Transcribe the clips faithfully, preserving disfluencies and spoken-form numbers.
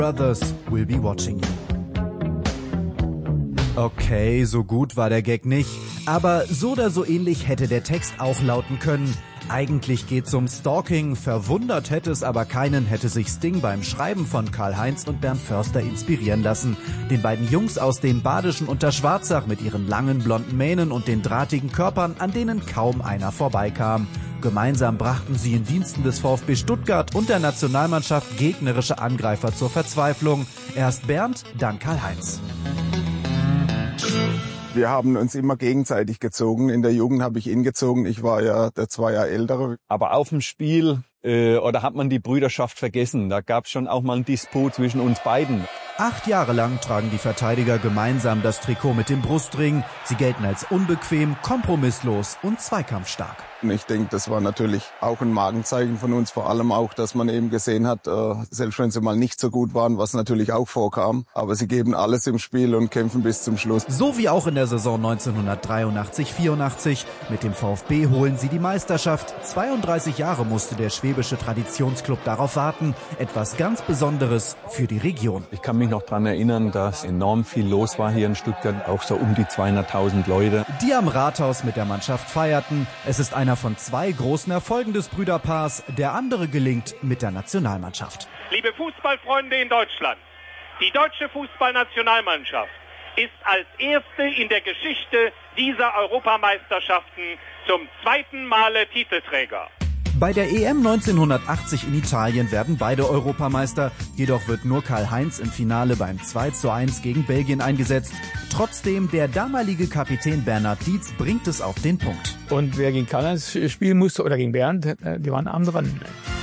Brothers will be watching you. Okay, so gut war der Gag nicht, aber so oder so ähnlich hätte der Text auch lauten können. Eigentlich geht's um Stalking, verwundert hätte es aber keinen, hätte sich Sting beim Schreiben von Karl-Heinz und Bernd Förster inspirieren lassen. Den beiden Jungs aus dem badischen Unterschwarzach mit ihren langen blonden Mähnen und den drahtigen Körpern, an denen kaum einer vorbeikam. Gemeinsam brachten sie in Diensten des VfB Stuttgart und der Nationalmannschaft gegnerische Angreifer zur Verzweiflung. Erst Bernd, dann Karl-Heinz. Wir haben uns immer gegenseitig gezogen. In der Jugend habe ich ihn gezogen. Ich war ja der zwei Jahre ältere. Aber auf dem Spiel, äh, oder hat man die Brüderschaft vergessen? Da gab es schon auch mal einen Disput zwischen uns beiden. Acht Jahre lang tragen die Verteidiger gemeinsam das Trikot mit dem Brustring. Sie gelten als unbequem, kompromisslos und zweikampfstark. Ich denke, das war natürlich auch ein Markenzeichen von uns, vor allem auch, dass man eben gesehen hat, äh, selbst wenn sie mal nicht so gut waren, was natürlich auch vorkam, aber sie geben alles im Spiel und kämpfen bis zum Schluss. So wie auch in der Saison neunzehnhundertdreiundachtzig vierundachtzig. Mit dem VfB holen sie die Meisterschaft. zweiunddreißig Jahre musste der schwäbische Traditionsclub darauf warten. Etwas ganz Besonderes für die Region. Ich kann mich noch daran erinnern, dass enorm viel los war hier in Stuttgart, auch so um die zweihunderttausend Leute. Die am Rathaus mit der Mannschaft feierten. Es ist einer von zwei großen Erfolgen des Brüderpaars. Der andere gelingt mit der Nationalmannschaft. Liebe Fußballfreunde in Deutschland, die deutsche Fußballnationalmannschaft ist als erste in der Geschichte dieser Europameisterschaften zum zweiten Male Titelträger. Bei der E M neunzehnhundertachtzig in Italien werden beide Europameister. Jedoch wird nur Karl-Heinz im Finale beim zwei zu eins gegen Belgien eingesetzt. Trotzdem, der damalige Kapitän Bernhard Dietz bringt es auf den Punkt. Und wer gegen Karl-Heinz spielen musste oder gegen Bernd, die waren am dran.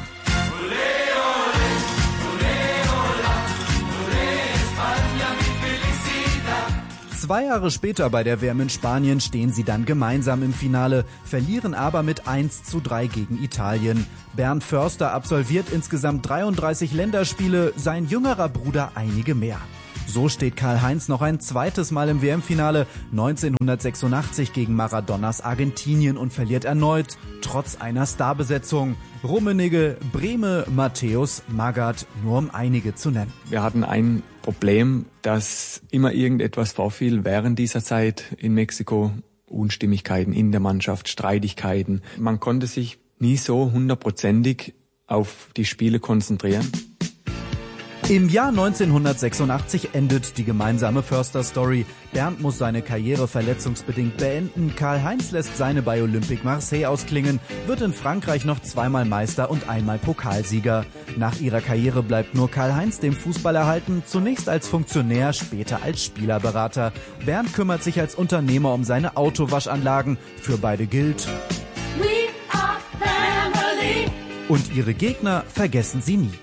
Zwei Jahre später bei der W M in Spanien stehen sie dann gemeinsam im Finale, verlieren aber mit eins zu drei gegen Italien. Bernd Förster absolviert insgesamt dreiunddreißig Länderspiele, sein jüngerer Bruder einige mehr. So steht Karl-Heinz noch ein zweites Mal im W M-Finale neunzehnhundertsechsundachtzig gegen Maradonas Argentinien und verliert erneut, trotz einer Starbesetzung. Rummenigge, Brehme, Matthäus, Magath, nur um einige zu nennen. Wir hatten ein Problem, dass immer irgendetwas vorfiel während dieser Zeit in Mexiko. Unstimmigkeiten in der Mannschaft, Streitigkeiten. Man konnte sich nie so hundertprozentig auf die Spiele konzentrieren. Im Jahr neunzehnhundertsechsundachtzig endet die gemeinsame Förster-Story. Bernd muss seine Karriere verletzungsbedingt beenden. Karl-Heinz lässt seine bei Olympique Marseille ausklingen, wird in Frankreich noch zweimal Meister und einmal Pokalsieger. Nach ihrer Karriere bleibt nur Karl-Heinz dem Fußball erhalten, zunächst als Funktionär, später als Spielerberater. Bernd kümmert sich als Unternehmer um seine Autowaschanlagen. Für beide gilt: We are family. Und ihre Gegner vergessen sie nie.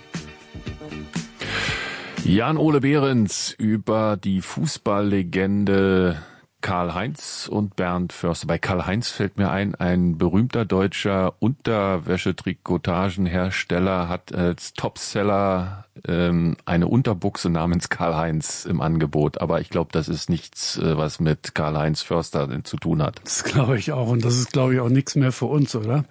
Jan-Ole Behrens über die Fußballlegende Karl-Heinz und Bernd Förster. Bei Karl-Heinz fällt mir ein, ein berühmter deutscher Unterwäschetrikotagenhersteller hat als Topseller ähm, eine Unterbuchse namens Karl-Heinz im Angebot. Aber ich glaube, das ist nichts, äh, was mit Karl-Heinz Förster zu tun hat. Das glaube ich auch. Und das ist, glaube ich, auch nichts mehr für uns, oder?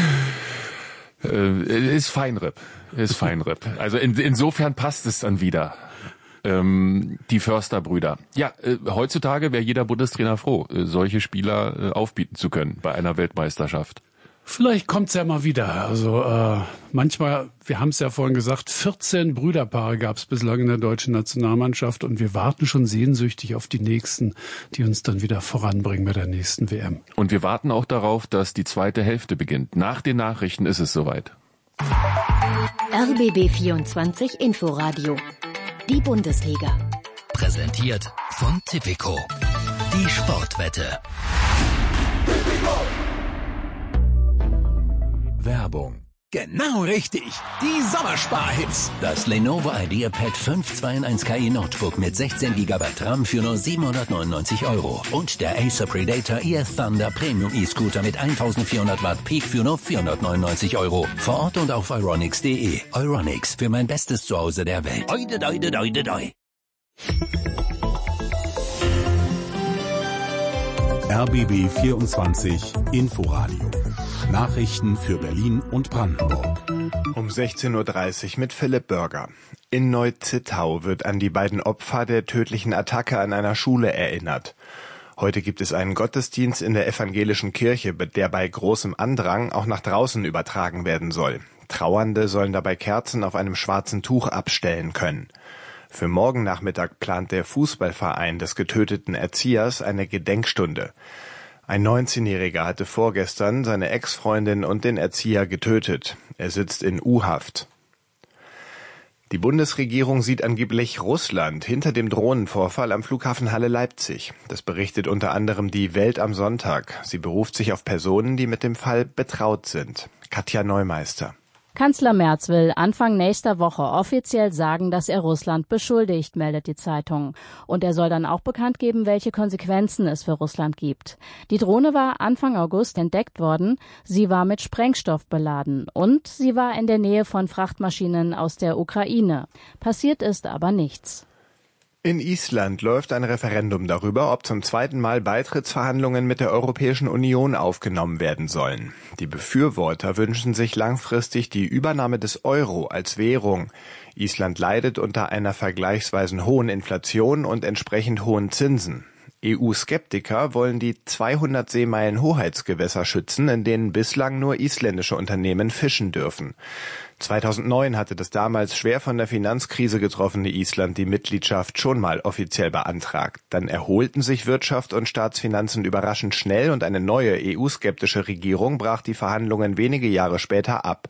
Äh, ist Feinripp. Ist Feinripp. Also in, insofern passt es dann wieder. Ähm, die Förster-Brüder. Ja, äh, heutzutage wäre jeder Bundestrainer froh, äh, solche Spieler äh, aufbieten zu können bei einer Weltmeisterschaft. Vielleicht kommt's ja mal wieder. Also äh, manchmal, wir haben es ja vorhin gesagt, vierzehn Brüderpaare gab es bislang in der deutschen Nationalmannschaft und wir warten schon sehnsüchtig auf die nächsten, die uns dann wieder voranbringen bei der nächsten W M. Und wir warten auch darauf, dass die zweite Hälfte beginnt. Nach den Nachrichten ist es soweit. R B B vierundzwanzig Inforadio. Die Bundesliga. Präsentiert von Tipico. Die Sportwette. Werbung. Genau richtig. Die Sommersparhits. Das Lenovo IdeaPad fünf zwei in eins K I Notebook mit sechzehn Gigabyte RAM für nur siebenhundertneunundneunzig Euro. Und der Acer Predator E F Thunder Premium E-Scooter mit eintausendvierhundert Watt Peak für nur vierhundertneunundneunzig Euro. Vor Ort und auf euronics punkt de. Euronics, für mein bestes Zuhause der Welt. Oide, oide, oide, oide. R B B vierundzwanzig Inforadio. Nachrichten für Berlin und Brandenburg. Um sechzehn Uhr dreißig mit Philipp Bürger. In Neu-Zittau wird an die beiden Opfer der tödlichen Attacke an einer Schule erinnert. Heute gibt es einen Gottesdienst in der evangelischen Kirche, der bei großem Andrang auch nach draußen übertragen werden soll. Trauernde sollen dabei Kerzen auf einem schwarzen Tuch abstellen können. Für morgen Nachmittag plant der Fußballverein des getöteten Erziehers eine Gedenkstunde. Ein neunzehnjähriger hatte vorgestern seine Ex-Freundin und den Erzieher getötet. Er sitzt in U-Haft. Die Bundesregierung sieht angeblich Russland hinter dem Drohnenvorfall am Flughafen Halle-Leipzig. Das berichtet unter anderem die Welt am Sonntag. Sie beruft sich auf Personen, die mit dem Fall betraut sind. Katja Neumeister. Kanzler Merz will Anfang nächster Woche offiziell sagen, dass er Russland beschuldigt, meldet die Zeitung. Und er soll dann auch bekannt geben, welche Konsequenzen es für Russland gibt. Die Drohne war Anfang August entdeckt worden. Sie war mit Sprengstoff beladen und sie war in der Nähe von Frachtmaschinen aus der Ukraine. Passiert ist aber nichts. In Island läuft ein Referendum darüber, ob zum zweiten Mal Beitrittsverhandlungen mit der Europäischen Union aufgenommen werden sollen. Die Befürworter wünschen sich langfristig die Übernahme des Euro als Währung. Island leidet unter einer vergleichsweise hohen Inflation und entsprechend hohen Zinsen. E U-Skeptiker wollen die zweihundert Seemeilen Hoheitsgewässer schützen, in denen bislang nur isländische Unternehmen fischen dürfen. zweitausendneun hatte das damals schwer von der Finanzkrise getroffene Island die Mitgliedschaft schon mal offiziell beantragt. Dann erholten sich Wirtschaft und Staatsfinanzen überraschend schnell und eine neue E U-skeptische Regierung brach die Verhandlungen wenige Jahre später ab.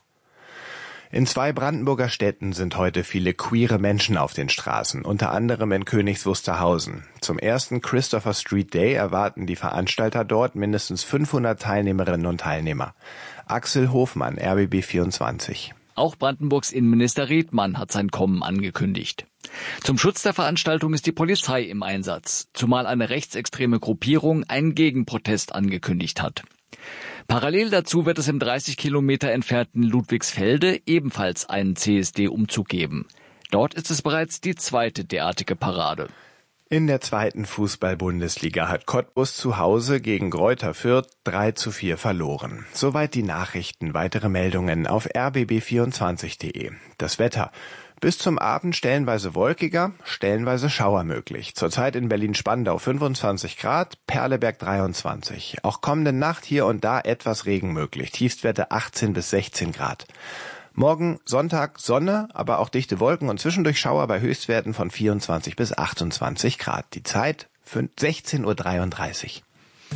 In zwei Brandenburger Städten sind heute viele queere Menschen auf den Straßen, unter anderem in Königs Wusterhausen. Zum ersten Christopher Street Day erwarten die Veranstalter dort mindestens fünfhundert Teilnehmerinnen und Teilnehmer. Axel Hofmann, R B B vierundzwanzig. Auch Brandenburgs Innenminister Redmann hat sein Kommen angekündigt. Zum Schutz der Veranstaltung ist die Polizei im Einsatz, zumal eine rechtsextreme Gruppierung einen Gegenprotest angekündigt hat. Parallel dazu wird es im dreißig Kilometer entfernten Ludwigsfelde ebenfalls einen C S D-Umzug geben. Dort ist es bereits die zweite derartige Parade. In der zweiten Fußball-Bundesliga hat Cottbus zu Hause gegen Greuther Fürth drei zu vier verloren. Soweit die Nachrichten. Weitere Meldungen auf r b b vierundzwanzig punkt de. Das Wetter. Bis zum Abend stellenweise wolkiger, stellenweise Schauer möglich. Zurzeit in Berlin-Spandau fünfundzwanzig Grad, Perleberg dreiundzwanzig. Auch kommende Nacht hier und da etwas Regen möglich. Tiefstwerte achtzehn bis sechzehn Grad. Morgen Sonntag Sonne, aber auch dichte Wolken und zwischendurch Schauer bei Höchstwerten von vierundzwanzig bis achtundzwanzig Grad. Die Zeit sechzehn Uhr dreiunddreißig.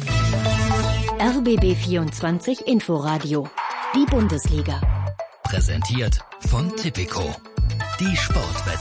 R B B vierundzwanzig Inforadio. Die Bundesliga. Präsentiert von Tipico. Die Sportwette.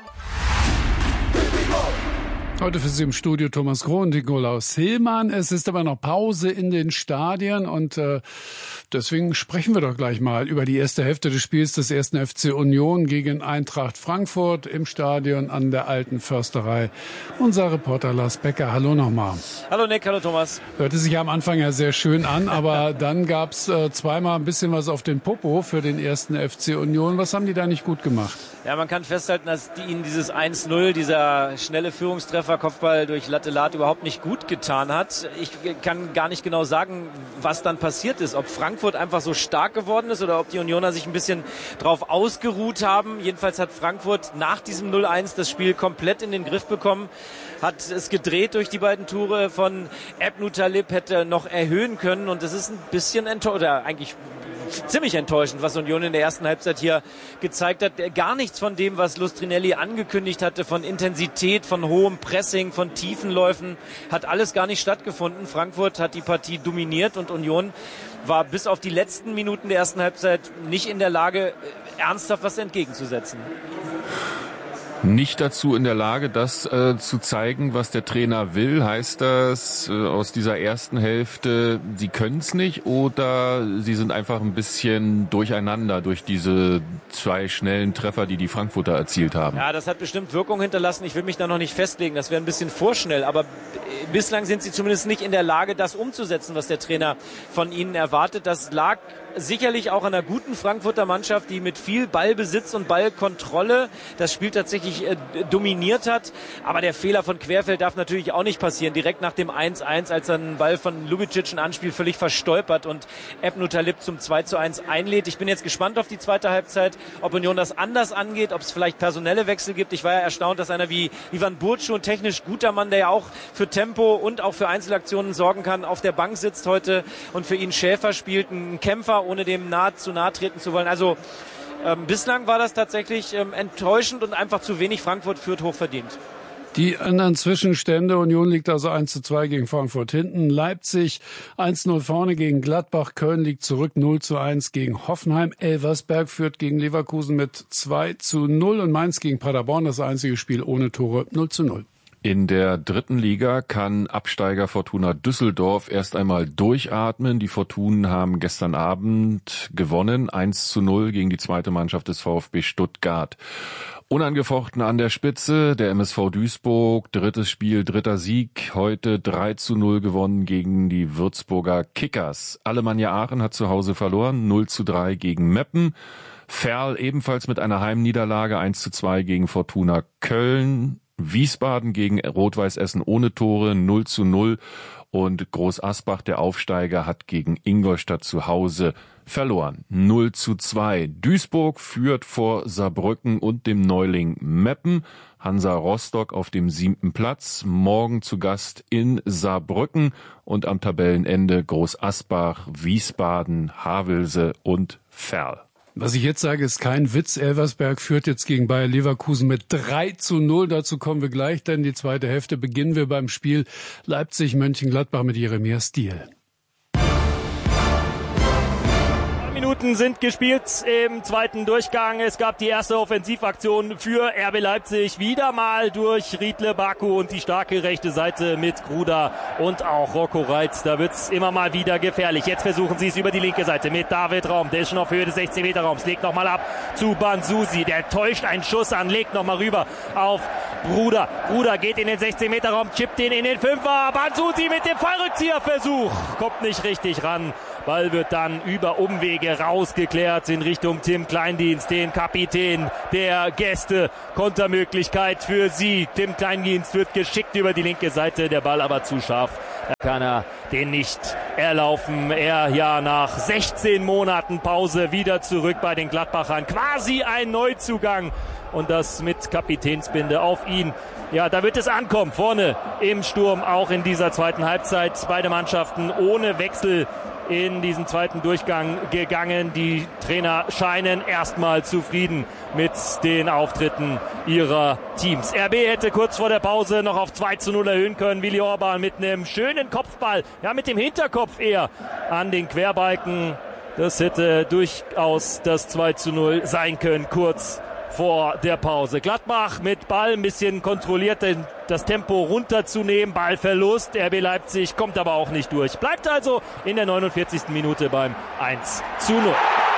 Heute für Sie im Studio Thomas Groh und Nikolaus Hillmann. Es ist aber noch Pause in den Stadien und äh, deswegen sprechen wir doch gleich mal über die erste Hälfte des Spiels des ersten F C Union gegen Eintracht Frankfurt im Stadion an der Alten Försterei. Unser Reporter Lars Becker, hallo nochmal. Hallo Nick, hallo Thomas. Hörte sich am Anfang ja sehr schön an, aber dann gab's äh, zweimal ein bisschen was auf den Popo für den ersten F C Union. Was haben die da nicht gut gemacht? Ja, man kann festhalten, dass die, ihnen dieses eins null, dieser schnelle Führungstreffer, Kopfball durch Lattelat überhaupt nicht gut getan hat. Ich kann gar nicht genau sagen, was dann passiert ist. Ob Frankfurt einfach so stark geworden ist oder ob die Unioner sich ein bisschen drauf ausgeruht haben. Jedenfalls hat Frankfurt nach diesem null eins das Spiel komplett in den Griff bekommen. Hat es gedreht durch die beiden Tore von Ebnu Talib, hätte noch erhöhen können. Und das ist ein bisschen enttäuschend, oder eigentlich ziemlich enttäuschend, was Union in der ersten Halbzeit hier gezeigt hat. Gar nichts von dem, was Lustrinelli angekündigt hatte, von Intensität, von hohem Pressing, von Tiefenläufen, hat alles gar nicht stattgefunden. Frankfurt hat die Partie dominiert und Union war bis auf die letzten Minuten der ersten Halbzeit nicht in der Lage, ernsthaft was entgegenzusetzen. Nicht dazu in der Lage, das äh, zu zeigen, was der Trainer will. Heißt das äh, aus dieser ersten Hälfte, sie können es nicht oder sie sind einfach ein bisschen durcheinander durch diese zwei schnellen Treffer, die die Frankfurter erzielt haben? Ja, das hat bestimmt Wirkung hinterlassen. Ich will mich da noch nicht festlegen. Das wäre ein bisschen vorschnell. Aber bislang sind sie zumindest nicht in der Lage, das umzusetzen, was der Trainer von ihnen erwartet. Das lag sicherlich auch an einer guten Frankfurter Mannschaft, die mit viel Ballbesitz und Ballkontrolle das Spiel tatsächlich äh, dominiert hat. Aber der Fehler von Querfeld darf natürlich auch nicht passieren. Direkt nach dem eins eins, als er einen Ball von Lubicic ein Anspiel völlig verstolpert und Ebnu Talib zum zwei zu eins einlädt. Ich bin jetzt gespannt auf die zweite Halbzeit, ob Union das anders angeht, ob es vielleicht personelle Wechsel gibt. Ich war ja erstaunt, dass einer wie Ivan Burcu, ein technisch guter Mann, der ja auch für Tempo und auch für Einzelaktionen sorgen kann, auf der Bank sitzt heute und für ihn Schäfer spielt, ein Kämpfer, ohne dem nahe zu nahe treten zu wollen. Also ähm, bislang war das tatsächlich ähm, enttäuschend und einfach zu wenig. Frankfurt führt hochverdient. Die anderen Zwischenstände: Union liegt also eins zu zwei gegen Frankfurt hinten. Leipzig eins zu null vorne gegen Gladbach. Köln liegt zurück null zu eins gegen Hoffenheim. Elversberg führt gegen Leverkusen mit zwei zu null. Und Mainz gegen Paderborn, das einzige Spiel ohne Tore, null zu null. In der dritten Liga kann Absteiger Fortuna Düsseldorf erst einmal durchatmen. Die Fortunen haben gestern Abend gewonnen, eins zu null gegen die zweite Mannschaft des VfB Stuttgart. Unangefochten an der Spitze der M S V Duisburg, drittes Spiel, dritter Sieg, heute drei zu null gewonnen gegen die Würzburger Kickers. Alemannia Aachen hat zu Hause verloren, null zu drei gegen Meppen. Ferl ebenfalls mit einer Heimniederlage, eins zu zwei gegen Fortuna Köln. Wiesbaden gegen Rot-Weiß Essen ohne Tore, null zu null. Und Groß Asbach, der Aufsteiger, hat gegen Ingolstadt zu Hause verloren, null zu zwei. Duisburg führt vor Saarbrücken und dem Neuling Meppen. Hansa Rostock auf dem siebten Platz, morgen zu Gast in Saarbrücken. Und am Tabellenende Groß Asbach, Wiesbaden, Havelse und Ferl. Was ich jetzt sage, ist kein Witz. Elversberg führt jetzt gegen Bayer Leverkusen mit drei zu null. Dazu kommen wir gleich, denn die zweite Hälfte beginnen wir beim Spiel Leipzig-Mönchengladbach mit Jeremia Stiel. Minuten sind gespielt im zweiten Durchgang. Es gab die erste Offensivaktion für R B Leipzig. Wieder mal durch Riedle Baku und die starke rechte Seite mit Gruda und auch Rocco Reitz. Da wird's immer mal wieder gefährlich. Jetzt versuchen sie es über die linke Seite mit David Raum. Der ist schon auf Höhe des sechzehn Meter Raums. Legt nochmal ab zu Banzusi. Der täuscht einen Schuss an, legt nochmal rüber auf Gruda. Gruda geht in den sechzehn Meter Raum, chippt den in den Fünfer. Banzusi mit dem Fallrückzieherversuch. Kommt nicht richtig ran. Ball wird dann über Umwege rausgeklärt in Richtung Tim Kleindienst, den Kapitän der Gäste. Kontermöglichkeit für sie. Tim Kleindienst wird geschickt über die linke Seite, der Ball aber zu scharf. Da kann er den nicht erlaufen. Er ja nach sechzehn Monaten Pause wieder zurück bei den Gladbachern. Quasi ein Neuzugang. Und das mit Kapitänsbinde auf ihn. Ja, da wird es ankommen. Vorne im Sturm, auch in dieser zweiten Halbzeit. Beide Mannschaften ohne Wechsel in diesen zweiten Durchgang gegangen. Die Trainer scheinen erstmal zufrieden mit den Auftritten ihrer Teams. R B hätte kurz vor der Pause noch auf zwei zu null erhöhen können. Willi Orban mit einem schönen Kopfball, ja mit dem Hinterkopf eher an den Querbalken. Das hätte durchaus das zwei zu null sein können, kurz vor der Pause. Gladbach mit Ball ein bisschen kontrolliert, das Tempo runterzunehmen. Ballverlust. R B Leipzig kommt aber auch nicht durch. Bleibt also in der neunundvierzigsten Minute beim eins zu null.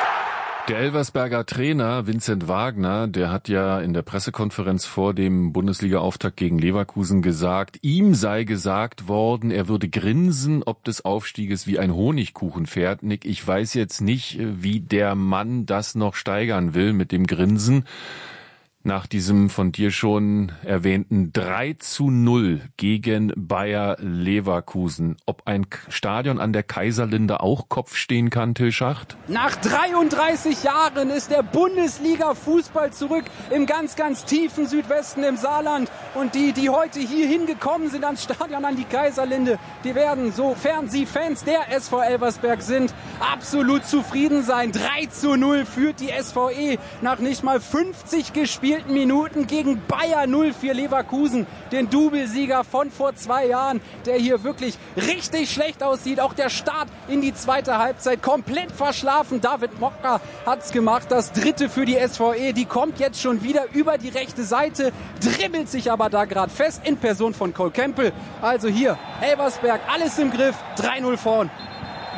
Der Elversberger Trainer Vincent Wagner, der hat ja in der Pressekonferenz vor dem Bundesliga-Auftakt gegen Leverkusen gesagt, ihm sei gesagt worden, er würde grinsen ob des Aufstieges wie ein Honigkuchenpferd. Nick, ich weiß jetzt nicht, wie der Mann das noch steigern will mit dem Grinsen. Nach diesem von dir schon erwähnten drei zu null gegen Bayer Leverkusen. Ob ein Stadion an der Kaiserlinde auch Kopf stehen kann, Till Schacht? Nach dreiunddreißig Jahren ist der Bundesliga-Fußball zurück im ganz, ganz tiefen Südwesten im Saarland. Und die, die heute hier hingekommen sind ans Stadion an die Kaiserlinde, die werden, sofern sie Fans der S V Elversberg sind, absolut zufrieden sein. drei zu null führt die S V E nach nicht mal fünfzig gespielten Minuten gegen Bayer null vier Leverkusen, den Doublesieger von vor zwei Jahren, der hier wirklich richtig schlecht aussieht. Auch der Start in die zweite Halbzeit komplett verschlafen. David Mokka hat's gemacht, das dritte für die S V E. Die kommt jetzt schon wieder über die rechte Seite, dribbelt sich aber da gerade fest in Person von Cole Campbell. Also hier, Elversberg, alles im Griff, drei null vorn.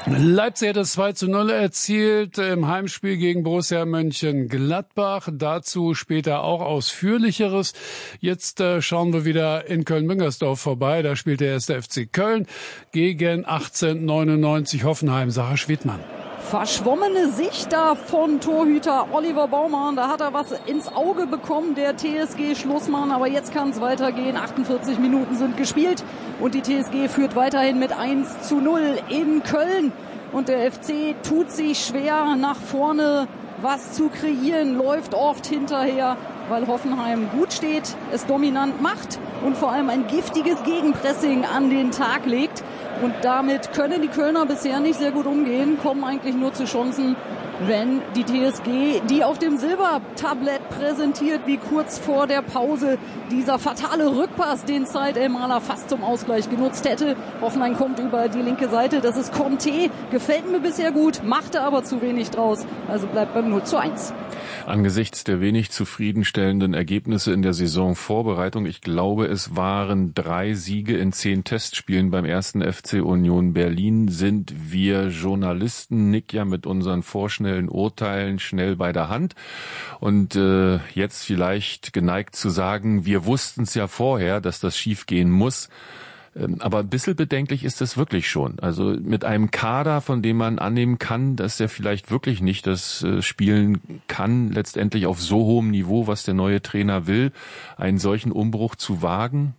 Leipzig hat das zwei zu null erzielt im Heimspiel gegen Borussia Mönchengladbach. Dazu später auch Ausführlicheres. Jetzt äh, schauen wir wieder in Köln-Müngersdorf vorbei. Da spielt der erste F C Köln gegen achtzehnhundertneunundneunzig Hoffenheim. Sarah Schwedmann. Verschwommene Sicht da von Torhüter Oliver Baumann. Da hat er was ins Auge bekommen, der T S G-Schlussmann. Aber jetzt kann es weitergehen. achtundvierzig Minuten sind gespielt und die T S G führt weiterhin mit eins zu null in Köln. Und der F C tut sich schwer, nach vorne was zu kreieren, läuft oft hinterher, weil Hoffenheim gut steht, es dominant macht und vor allem ein giftiges Gegenpressing an den Tag legt. Und damit können die Kölner bisher nicht sehr gut umgehen, kommen eigentlich nur zu Chancen, wenn die T S G, die auf dem Silbertablett präsentiert, wie kurz vor der Pause dieser fatale Rückpass, den Said El-Maler fast zum Ausgleich genutzt hätte. Hoffenheim kommt über die linke Seite, das ist Conte, gefällt mir bisher gut, machte aber zu wenig draus, also bleibt beim null zu eins. Angesichts der wenig zufriedenstellenden Ergebnisse in der Saisonvorbereitung, ich glaube, es waren drei Siege in zehn Testspielen beim ersten F C Union Berlin, sind wir Journalisten, Nick, ja mit unseren vorschnellen Urteilen schnell bei der Hand und äh, jetzt vielleicht geneigt zu sagen, wir wussten es ja vorher, dass das schiefgehen muss. Aber ein bisschen bedenklich ist es wirklich schon. Also mit einem Kader, von dem man annehmen kann, dass er vielleicht wirklich nicht das spielen kann, letztendlich auf so hohem Niveau, was der neue Trainer will, einen solchen Umbruch zu wagen.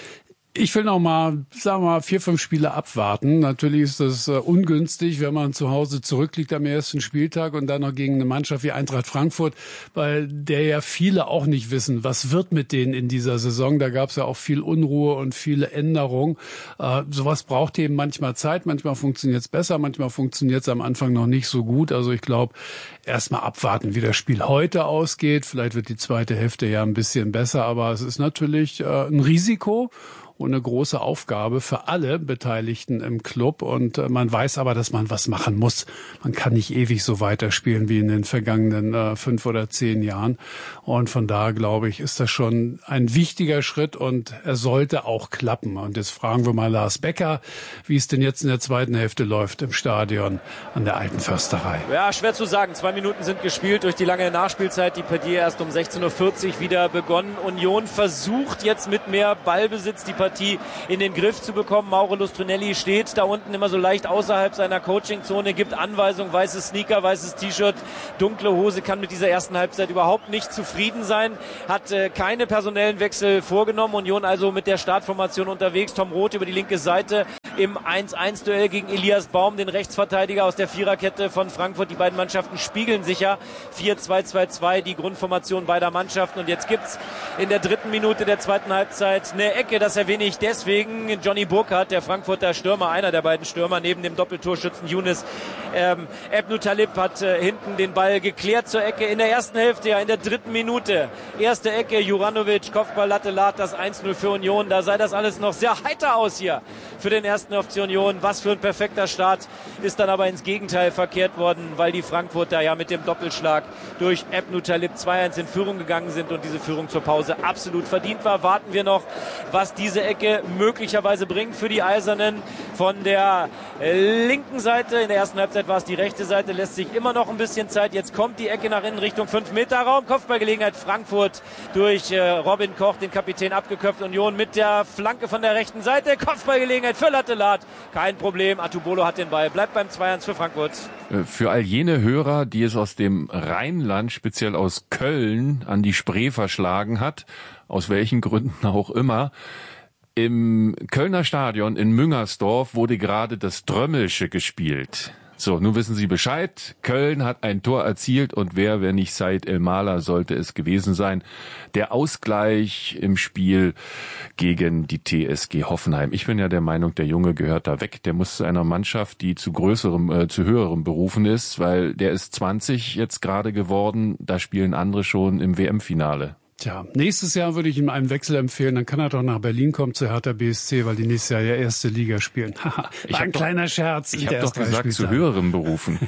Ich will noch mal, sagen wir mal, vier, fünf Spiele abwarten. Natürlich ist das äh, ungünstig, wenn man zu Hause zurückliegt am ersten Spieltag und dann noch gegen eine Mannschaft wie Eintracht Frankfurt, weil der ja viele auch nicht wissen, was wird mit denen in dieser Saison. Da gab es ja auch viel Unruhe und viele Änderungen. Äh, sowas braucht eben manchmal Zeit. Manchmal funktioniert es besser, manchmal funktioniert es am Anfang noch nicht so gut. Also ich glaube, erstmal abwarten, wie das Spiel heute ausgeht. Vielleicht wird die zweite Hälfte ja ein bisschen besser, aber es ist natürlich äh, ein Risiko und eine große Aufgabe für alle Beteiligten im Club. Und äh, man weiß aber, dass man was machen muss. Man kann nicht ewig so weiterspielen wie in den vergangenen äh, fünf oder zehn Jahren. Und von daher, glaube ich, ist das schon ein wichtiger Schritt und er sollte auch klappen. Und jetzt fragen wir mal Lars Becker, wie es denn jetzt in der zweiten Hälfte läuft im Stadion an der Alten Försterei. Ja, schwer zu sagen. Zwei Minuten sind gespielt durch die lange Nachspielzeit. Die Partie erst um sechzehn Uhr vierzig wieder begonnen. Union versucht jetzt mit mehr Ballbesitz die Partie in den Griff zu bekommen. Mauro Lustrinelli steht da unten immer so leicht außerhalb seiner Coachingzone, gibt Anweisungen, weißes Sneaker, weißes T-Shirt, dunkle Hose, kann mit dieser ersten Halbzeit überhaupt nicht zufrieden sein, hat äh, keine personellen Wechsel vorgenommen. Union also mit der Startformation unterwegs. Tom Roth über die linke Seite im eins eins Duell gegen Elias Baum, den Rechtsverteidiger aus der Viererkette von Frankfurt. Die beiden Mannschaften spiegeln sich ja. vier zwei zwei zwei die Grundformation beider Mannschaften. Und jetzt gibt's in der dritten Minute der zweiten Halbzeit eine Ecke, das erwähne ich deswegen. Johnny Burkhardt, der Frankfurter Stürmer, einer der beiden Stürmer, neben dem Doppeltorschützen Younes ähm, Ebnu Talib hat äh, hinten den Ball geklärt zur Ecke in der ersten Hälfte, ja in der dritten Minute. Erste Ecke, Juranovic, Kopfball, Latte, Lat, das eins null für Union. Da sah das alles noch sehr heiter aus hier für den ersten F C Union. Was für ein perfekter Start, ist dann aber ins Gegenteil verkehrt worden, weil die Frankfurter ja mit dem Doppelschlag durch Ebnu Talib zwei eins in Führung gegangen sind und diese Führung zur Pause absolut verdient war. Warten wir noch, was diese Ecke möglicherweise bringt für die Eisernen von der linken Seite. In der ersten Halbzeit war es die rechte Seite, lässt sich immer noch ein bisschen Zeit. Jetzt kommt die Ecke nach innen Richtung fünf Meter Raum. Kopfballgelegenheit Frankfurt durch äh, Robin Koch, den Kapitän, abgeköpft. Union mit der Flanke von der rechten Seite. Kopfballgelegenheit für Latte Lat. Kein Problem, Atubolo hat den Ball. Bleibt beim zwei eins für Frankfurt. Für all jene Hörer, die es aus dem Rheinland, speziell aus Köln, an die Spree verschlagen hat, aus welchen Gründen auch immer, im Kölner Stadion in Müngersdorf wurde gerade das Drömmelsche gespielt. So, nun wissen Sie Bescheid. Köln hat ein Tor erzielt und wer, wenn nicht Said El-Maler, sollte es gewesen sein. Der Ausgleich im Spiel gegen die T S G Hoffenheim. Ich bin ja der Meinung, der Junge gehört da weg. Der muss zu einer Mannschaft, die zu größerem, äh, zu höherem berufen ist, weil der ist zwanzig jetzt gerade geworden. Da spielen andere schon im W M-Finale. Tja, nächstes Jahr würde ich ihm einen Wechsel empfehlen, dann kann er doch nach Berlin kommen zu Hertha B S C, weil die nächstes Jahr ja erste Liga spielen. Haha, ein doch, kleiner Scherz. Ich habe doch gesagt, zu höherem Berufen.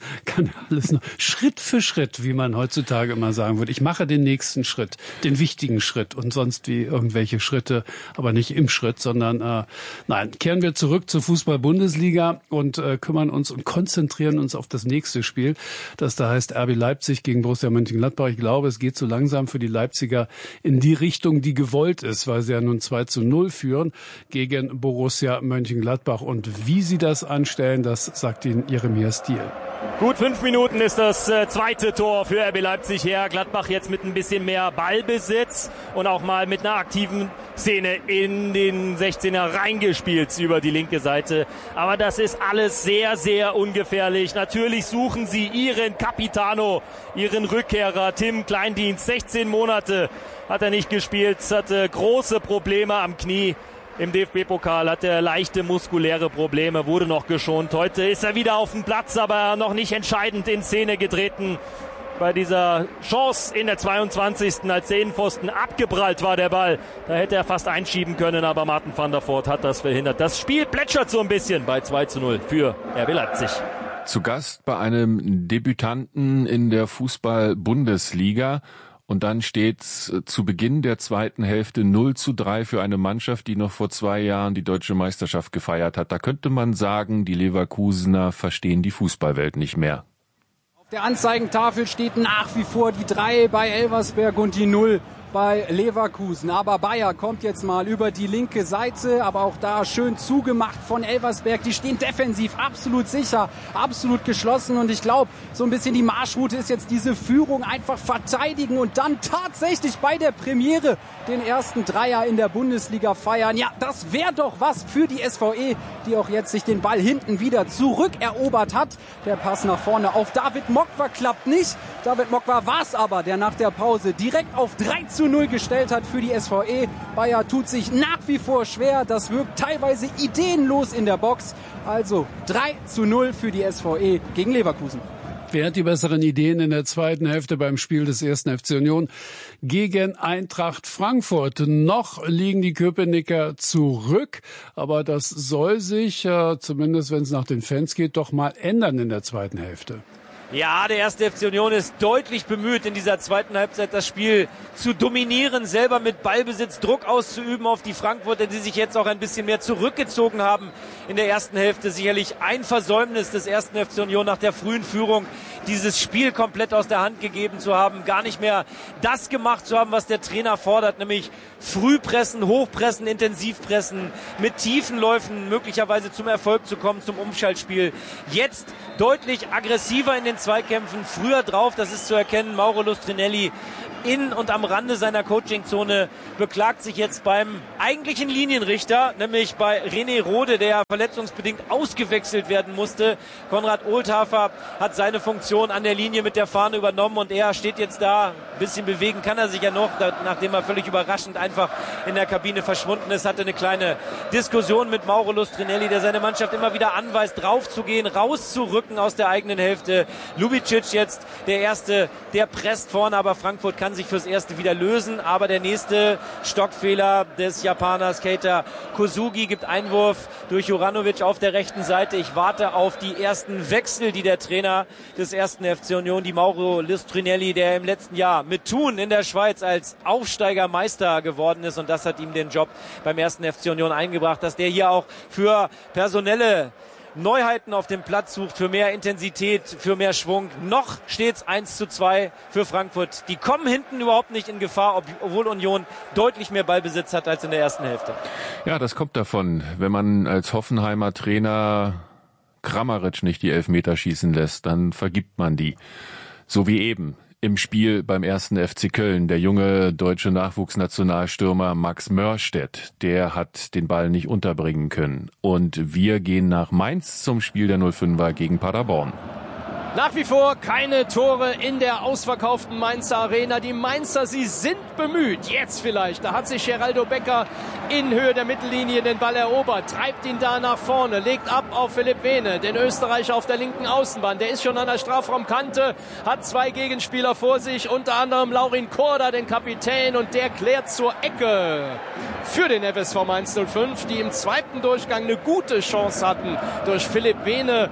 kann alles noch Schritt für Schritt, wie man heutzutage immer sagen würde. Ich mache den nächsten Schritt, den wichtigen Schritt und sonst wie irgendwelche Schritte, aber nicht im Schritt, sondern äh, nein, kehren wir zurück zur Fußball-Bundesliga und äh, kümmern uns und konzentrieren uns auf das nächste Spiel, das da heißt R B Leipzig gegen Borussia Mönchengladbach. Ich glaube, es geht so langsam für die Leipziger in die Richtung, die gewollt ist, weil sie ja nun zwei zu null führen gegen Borussia Mönchengladbach. Und wie sie das anstellen, das sagt Ihnen Jeremias Diel. Gut fünf Minuten ist das äh, zweite Tor für R B Leipzig her. Gladbach jetzt mit ein bisschen mehr Ballbesitz und auch mal mit einer aktiven Szene in den sechzehner reingespielt über die linke Seite. Aber das ist alles sehr, sehr ungefährlich. Natürlich suchen sie ihren Capitano, ihren Rückkehrer Tim Kleindienst. sechzehn Monate hat er nicht gespielt, hatte große Probleme am Knie. Im D F B-Pokal hat er leichte muskuläre Probleme, wurde noch geschont. Heute ist er wieder auf dem Platz, aber noch nicht entscheidend in Szene getreten. Bei dieser Chance in der zweiundzwanzigsten als der Innenpfosten abgeprallt war der Ball. Da hätte er fast einschieben können, aber Martin van der Voort hat das verhindert. Das Spiel plätschert so ein bisschen bei zwei zu null für R B Leipzig. Zu Gast bei einem Debütanten in der Fußball-Bundesliga. Und dann steht's zu Beginn der zweiten Hälfte null zu drei für eine Mannschaft, die noch vor zwei Jahren die deutsche Meisterschaft gefeiert hat. Da könnte man sagen, die Leverkusener verstehen die Fußballwelt nicht mehr. Auf der Anzeigentafel steht nach wie vor die drei bei Elversberg und die null bei Leverkusen. Aber Bayer kommt jetzt mal über die linke Seite, aber auch da schön zugemacht von Elversberg. Die stehen defensiv absolut sicher, absolut geschlossen und ich glaube, so ein bisschen die Marschroute ist jetzt diese Führung einfach verteidigen und dann tatsächlich bei der Premiere den ersten Dreier in der Bundesliga feiern. Ja, das wäre doch was für die S V E, die auch jetzt sich den Ball hinten wieder zurückerobert hat. Der Pass nach vorne auf David Mokwa klappt nicht. David Mokwa war es aber, der nach der Pause direkt auf drei zu null gestellt hat für die S V E. Bayer tut sich nach wie vor schwer. Das wirkt teilweise ideenlos in der Box. Also drei zu null für die S V E gegen Leverkusen. Wer hat die besseren Ideen in der zweiten Hälfte beim Spiel des ersten F C Union gegen Eintracht Frankfurt? Noch liegen die Köpenicker zurück, aber das soll sich, äh, zumindest wenn es nach den Fans geht, doch mal ändern in der zweiten Hälfte. Ja, der erste F C Union ist deutlich bemüht, in dieser zweiten Halbzeit das Spiel zu dominieren, selber mit Ballbesitz Druck auszuüben auf die Frankfurter, die sich jetzt auch ein bisschen mehr zurückgezogen haben in der ersten Hälfte. Sicherlich ein Versäumnis des ersten F C Union nach der frühen Führung, dieses Spiel komplett aus der Hand gegeben zu haben, gar nicht mehr das gemacht zu haben, was der Trainer fordert, nämlich Frühpressen, Hochpressen, Intensivpressen, mit tiefen Läufen möglicherweise zum Erfolg zu kommen, zum Umschaltspiel. Jetzt deutlich aggressiver in den Zweikämpfen, früher drauf, das ist zu erkennen. Mauro Lustrinelli in und am Rande seiner Coachingzone beklagt sich jetzt beim eigentlichen Linienrichter, nämlich bei René Rode, der verletzungsbedingt ausgewechselt werden musste. Konrad Ohlthafer hat seine Funktion an der Linie mit der Fahne übernommen und er steht jetzt da. Ein bisschen bewegen kann er sich ja noch, nachdem er völlig überraschend einfach in der Kabine verschwunden ist. Hatte eine kleine Diskussion mit Mauro Lustrinelli, der seine Mannschaft immer wieder anweist, draufzugehen, rauszurücken aus der eigenen Hälfte. Lubicic jetzt der Erste, der presst vorne, aber Frankfurt kann sich fürs Erste wieder lösen. Aber der nächste Stockfehler des Japaners Keita Kosugi gibt Einwurf durch Juranovic auf der rechten Seite. Ich warte auf die ersten Wechsel, die der Trainer des ersten F C Union, die Mauro Lustrinelli, der im letzten Jahr mit Thun in der Schweiz als Aufsteigermeister geworden ist, und das hat ihm den Job beim ersten F C Union eingebracht, dass der hier auch für personelle Neuheiten auf dem Platz sucht, für mehr Intensität, für mehr Schwung. Noch steht's eins zu zwei für Frankfurt. Die kommen hinten überhaupt nicht in Gefahr, obwohl Union deutlich mehr Ballbesitz hat als in der ersten Hälfte. Ja, das kommt davon, wenn man als Hoffenheimer Trainer Kramaric nicht die Elfmeter schießen lässt, dann vergibt man die. So wie eben im Spiel beim ersten F C Köln. Der junge deutsche Nachwuchsnationalstürmer Max Mörstedt, der hat den Ball nicht unterbringen können. Und wir gehen nach Mainz zum Spiel der null fünfer gegen Paderborn. Nach wie vor keine Tore in der ausverkauften Mainzer Arena. Die Mainzer, sie sind bemüht. Jetzt vielleicht. Da hat sich Geraldo Becker in Höhe der Mittellinie den Ball erobert. Treibt ihn da nach vorne. Legt ab auf Philipp Vene, den Österreicher auf der linken Außenbahn. Der ist schon an der Strafraumkante. Hat zwei Gegenspieler vor sich. Unter anderem Laurin Korda, den Kapitän. Und der klärt zur Ecke für den F S V Mainz null fünf, die im zweiten Durchgang eine gute Chance hatten durch Philipp Vene.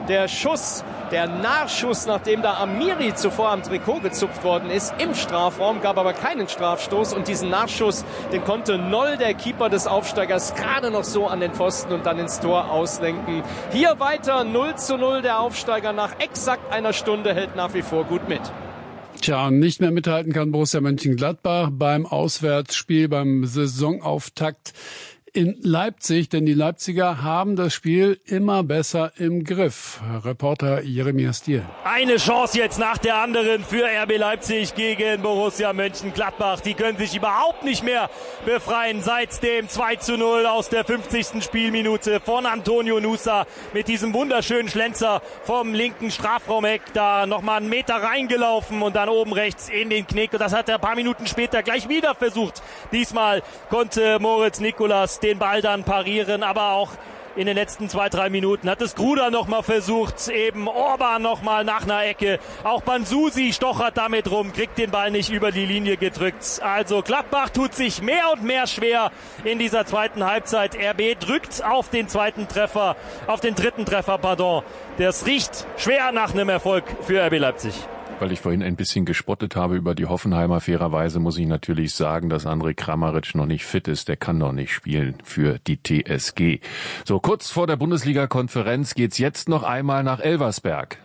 Der Schuss, der Nachschuss, nachdem da Amiri zuvor am Trikot gezupft worden ist, im Strafraum, gab aber keinen Strafstoß. Und diesen Nachschuss, den konnte Noll, der Keeper des Aufsteigers, gerade noch so an den Pfosten und dann ins Tor auslenken. Hier weiter null zu null. Der Aufsteiger nach exakt einer Stunde hält nach wie vor gut mit. Tja, und nicht mehr mithalten kann Borussia Mönchengladbach beim Auswärtsspiel, beim Saisonauftakt in Leipzig, denn die Leipziger haben das Spiel immer besser im Griff. Reporter Jeremias Stiel. Eine Chance jetzt nach der anderen für R B Leipzig gegen Borussia Mönchengladbach. Die können sich überhaupt nicht mehr befreien seit dem zwei zu null aus der fünfzigsten Spielminute von Antonio Nusa mit diesem wunderschönen Schlenzer vom linken Strafraumeck. Da nochmal einen Meter reingelaufen und dann oben rechts in den Knick. Und das hat er ein paar Minuten später gleich wieder versucht. Diesmal konnte Moritz Nicolas den Ball dann parieren, aber auch in den letzten zwei, drei Minuten hat es Gruda noch mal versucht, eben Orban noch mal nach einer Ecke. Auch Bansusi stochert damit rum, kriegt den Ball nicht über die Linie gedrückt. Also Gladbach tut sich mehr und mehr schwer in dieser zweiten Halbzeit. R B drückt auf den zweiten Treffer, auf den dritten Treffer, pardon. Das riecht schwer nach einem Erfolg für R B Leipzig. Weil ich vorhin ein bisschen gespottet habe über die Hoffenheimer, fairerweise muss ich natürlich sagen, dass Andrej Kramaric noch nicht fit ist. Der kann noch nicht spielen für die T S G. So, kurz vor der Bundesliga-Konferenz geht's jetzt noch einmal nach Elversberg.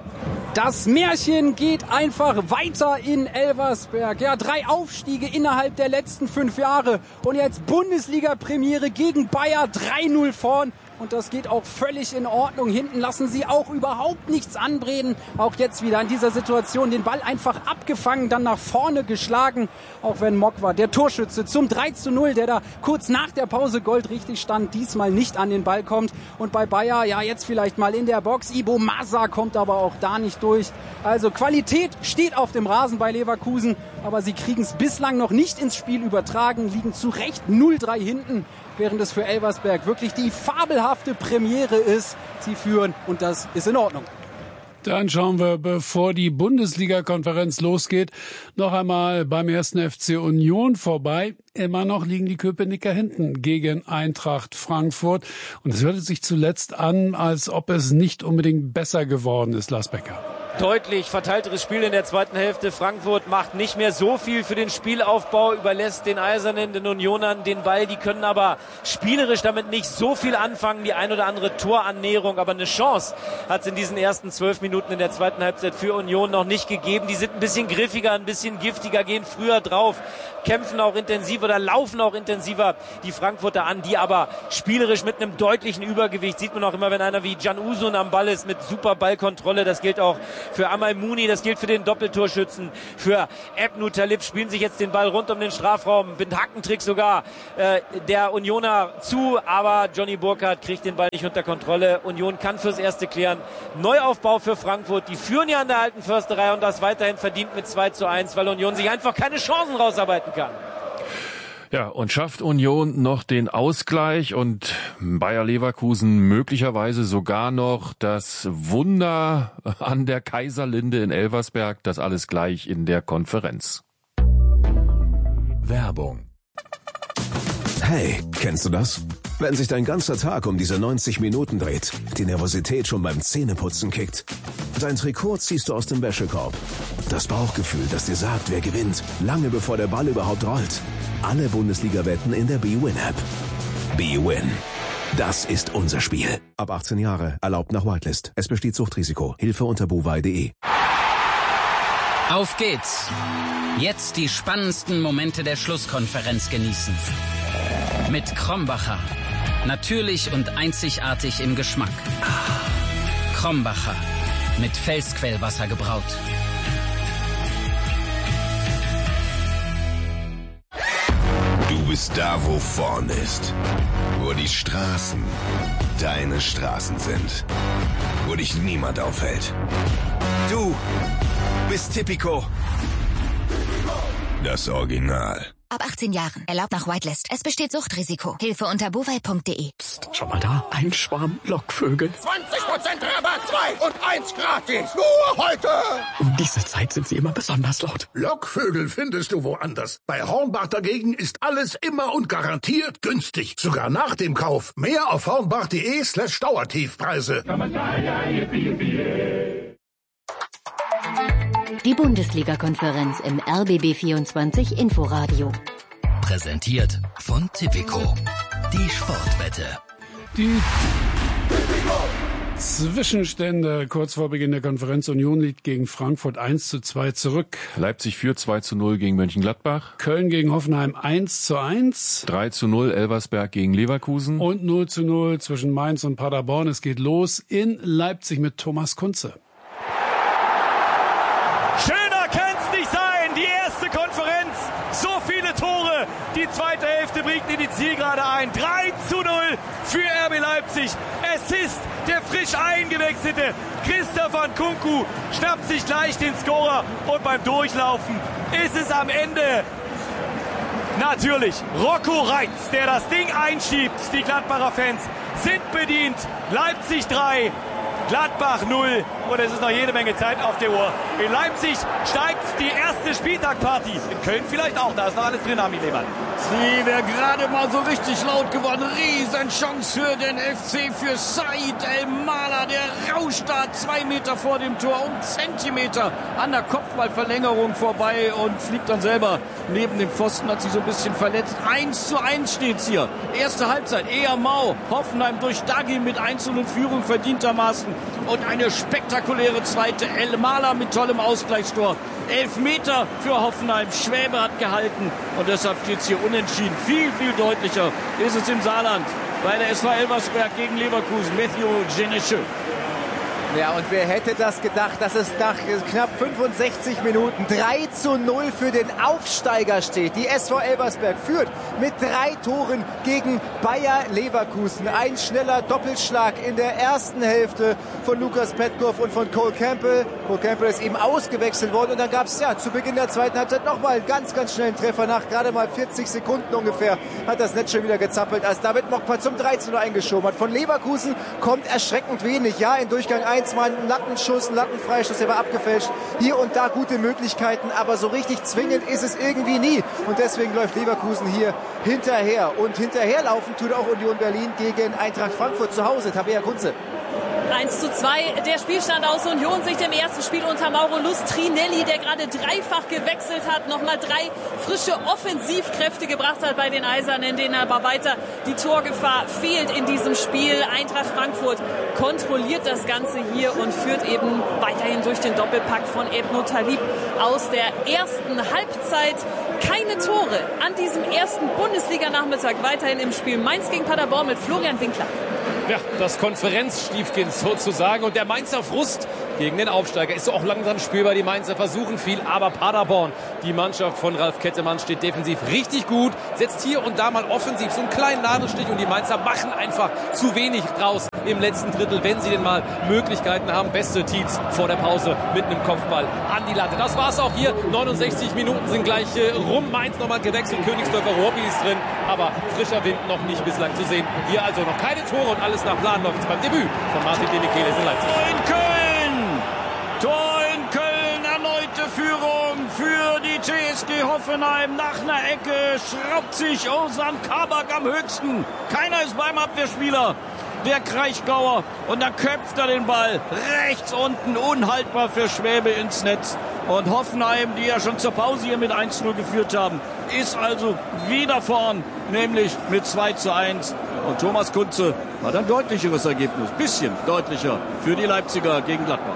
Das Märchen geht einfach weiter in Elversberg. Ja, drei Aufstiege innerhalb der letzten fünf Jahre. Und jetzt Bundesliga-Premiere gegen Bayer, drei null vorn. Und das geht auch völlig in Ordnung. Hinten lassen sie auch überhaupt nichts anbrennen. Auch jetzt wieder in dieser Situation den Ball einfach abgefangen, dann nach vorne geschlagen. Auch wenn Mokwa, der Torschütze, zum drei zu null, der da kurz nach der Pause goldrichtig stand, diesmal nicht an den Ball kommt. Und bei Bayer, ja, jetzt vielleicht mal in der Box. Ibo Masa kommt aber auch da nicht durch. Also Qualität steht auf dem Rasen bei Leverkusen. Aber sie kriegen es bislang noch nicht ins Spiel übertragen, liegen zu Recht null drei hinten. Während es für Elversberg wirklich die fabelhafte Premiere ist. Sie führen und das ist in Ordnung. Dann schauen wir, bevor die Bundesliga-Konferenz losgeht, noch einmal beim ersten F C Union vorbei. Immer noch liegen die Köpenicker hinten gegen Eintracht Frankfurt. Und es hörte sich zuletzt an, als ob es nicht unbedingt besser geworden ist, Lars Becker. Deutlich verteilteres Spiel in der zweiten Hälfte. Frankfurt macht nicht mehr so viel für den Spielaufbau, überlässt den Eisernen, den Unionern den Ball. Die können aber spielerisch damit nicht so viel anfangen. Die ein oder andere Torannäherung, aber eine Chance hat es in diesen ersten zwölf Minuten in der zweiten Halbzeit für Union noch nicht gegeben. Die sind ein bisschen griffiger, ein bisschen giftiger, gehen früher drauf, kämpfen auch intensiver oder laufen auch intensiver die Frankfurter an, die aber spielerisch mit einem deutlichen Übergewicht, sieht man auch immer, wenn einer wie Can Uzun am Ball ist, mit super Ballkontrolle. Das gilt auch für Amal Mouni, das gilt für den Doppeltorschützen, für Ebnu Talib, spielen sich jetzt den Ball rund um den Strafraum, mit Hackentrick sogar äh, der Unioner zu, aber Johnny Burkhardt kriegt den Ball nicht unter Kontrolle. Union kann fürs Erste klären. Neuaufbau für Frankfurt, die führen ja an der alten Försterei und das weiterhin verdient mit zwei zu eins, weil Union sich einfach keine Chancen rausarbeiten kann. Ja, und schafft Union noch den Ausgleich und Bayer Leverkusen möglicherweise sogar noch das Wunder an der Kaiserlinde in Elversberg, das alles gleich in der Konferenz. Werbung. Hey, kennst du das? Wenn sich dein ganzer Tag um diese neunzig Minuten dreht, die Nervosität schon beim Zähneputzen kickt, dein Trikot ziehst du aus dem Wäschekorb. Das Bauchgefühl, das dir sagt, wer gewinnt, lange bevor der Ball überhaupt rollt. Alle Bundesliga-Wetten in der B-Win-App. B-Win. Das ist unser Spiel. Ab achtzehn Jahre, erlaubt nach Whitelist. Es besteht Suchtrisiko. Hilfe unter bovai punkt de. Auf geht's. Jetzt die spannendsten Momente der Schlusskonferenz genießen. Mit Krombacher. Natürlich und einzigartig im Geschmack. Krombacher. Mit Felsquellwasser gebraut. Du bist da, wo vorn ist. Wo die Straßen deine Straßen sind. Wo dich niemand aufhält. Du bist Tipico. Das Original. Ab achtzehn Jahren. Erlaubt nach Whitelist. Es besteht Suchtrisiko. Hilfe unter bovai punkt de. Psst, schau mal da. Ein Schwarm Lockvögel. zwanzig Prozent Rabatt, zwei und eins gratis. Nur heute. Um diese Zeit sind sie immer besonders laut. Lockvögel findest du woanders. Bei Hornbach dagegen ist alles immer und garantiert günstig. Sogar nach dem Kauf. Mehr auf hornbach.de slash Dauertiefpreise. Die Bundesliga-Konferenz im R B B vierundzwanzig Inforadio. Präsentiert von Tipico. Die Sportwette. Die Zwischenstände kurz vor Beginn der Konferenz. Union liegt gegen Frankfurt eins zu zwei zurück. Leipzig führt zwei zu null gegen Mönchengladbach. Köln gegen Hoffenheim eins zu eins. drei zu null Elversberg gegen Leverkusen. Und null zu null zwischen Mainz und Paderborn. Es geht los in Leipzig mit Thomas Kunze. Schöner kann's nicht sein. Die erste Konferenz. So viele Tore. Die zweite Hälfte bringt in die Zielgerade ein. drei zu null für R B Leipzig. Es ist der frisch eingewechselte Christopher Nkunku. Schnappt sich gleich den Scorer. Und beim Durchlaufen ist es am Ende natürlich Rocco Reitz, der das Ding einschiebt. Die Gladbacher Fans sind bedient. Leipzig drei. Gladbach null und es ist noch jede Menge Zeit auf der Uhr. In Leipzig steigt die erste Spieltagparty. In Köln vielleicht auch, da ist noch alles drin, Armin Lehmann. Sie wäre gerade mal so richtig laut geworden. Riesenchance für den F C, für Said El-Mala. Der rauscht da zwei Meter vor dem Tor und Zentimeter an der Kopfballverlängerung vorbei und fliegt dann selber neben dem Pfosten, hat sich so ein bisschen verletzt. eins zu eins steht's hier. Erste Halbzeit, eher mau. Hoffenheim durch Dagi mit eins zu null Führung verdientermaßen. Und eine spektakuläre zweite El-Mala mit tollem Ausgleichstor. Elfmeter für Hoffenheim. Schwäbe hat gehalten. Und deshalb steht es hier unentschieden. Viel, viel deutlicher ist es im Saarland. Bei der S V Elversberg gegen Leverkusen. Matthew Genesche. Ja, und wer hätte das gedacht, dass es nach knapp fünfundsechzig Minuten drei zu null für den Aufsteiger steht. Die S V Elversberg führt mit drei Toren gegen Bayer Leverkusen. Ein schneller Doppelschlag in der ersten Hälfte von Lukas Petkov und von Cole Campbell. Cole Campbell ist eben ausgewechselt worden und dann gab es ja zu Beginn der zweiten Halbzeit nochmal einen ganz, ganz schnellen Treffer. Nach gerade mal vierzig Sekunden ungefähr hat das Netz schon wieder gezappelt, als David Mokpa zum drei zu null eingeschoben hat. Von Leverkusen kommt erschreckend wenig. Ja, in Durchgang eins mal ein Lattenschuss, ein Lattenfreistoß, der war abgefälscht. Hier und da gute Möglichkeiten, aber so richtig zwingend ist es irgendwie nie. Und deswegen läuft Leverkusen hier hinterher. Und hinterherlaufen tut auch Union Berlin gegen Eintracht Frankfurt zu Hause. Tabea Kunze. eins zu zwei, der Spielstand aus Union-Sicht im ersten Spiel unter Mauro Lustrinelli, der gerade dreifach gewechselt hat, nochmal drei frische Offensivkräfte gebracht hat bei den Eisernen, denen aber weiter die Torgefahr fehlt in diesem Spiel. Eintracht Frankfurt kontrolliert das Ganze hier und führt eben weiterhin durch den Doppelpack von Ebno Talib aus der ersten Halbzeit. Keine Tore an diesem ersten Bundesliga-Nachmittag, weiterhin im Spiel Mainz gegen Paderborn mit Florian Winkler. Ja, das Konferenzstiefkind sozusagen und der Mainzer Frust gegen den Aufsteiger ist auch langsam spürbar. Die Mainzer versuchen viel, aber Paderborn, die Mannschaft von Ralf Kettemann, steht defensiv richtig gut, setzt hier und da mal offensiv so einen kleinen Nadelstich und die Mainzer machen einfach zu wenig draus im letzten Drittel, wenn sie denn mal Möglichkeiten haben. Beste Tietz vor der Pause mit einem Kopfball an die Latte. Das war's auch hier. neunundsechzig Minuten sind gleich äh, rum. Mainz nochmal gewechselt. Königsdörfer Robby ist drin, aber frischer Wind noch nicht bislang zu sehen. Hier also noch keine Tore und alles nach Plan läuft beim Debüt von Martin Demichelis in Leipzig. In Köln! Tor in Köln, erneute Führung für die T S G Hoffenheim. Nach einer Ecke schraubt sich Ozan Kabak am höchsten. Keiner ist beim Abwehrspieler. Der Kraichgauer. Und dann köpft er den Ball rechts unten, unhaltbar für Schwäbe ins Netz. Und Hoffenheim, die ja schon zur Pause hier mit eins zu null geführt haben, ist also wieder vorn, nämlich mit zwei zu eins. Und Thomas Kunze hat ein deutlicheres Ergebnis, bisschen deutlicher für die Leipziger gegen Gladbach.